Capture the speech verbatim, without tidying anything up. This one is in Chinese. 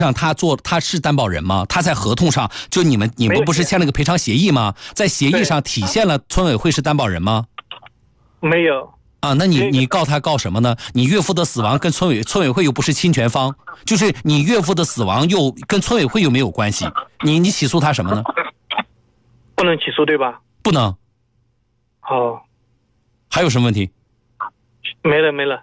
让他做他是担保人吗？他在合同上就你们你们不是签了个赔偿协议吗？在协议上体现了村委会是担保人吗？ 没有。 啊，那你你告他告什么呢？你岳父的死亡跟村委村委会又不是侵权方，就是你岳父的死亡又跟村委会又没有关系，你你起诉他什么呢？ 不能起诉对吧？ 不能。 好。 还有什么问题？ 没了没了。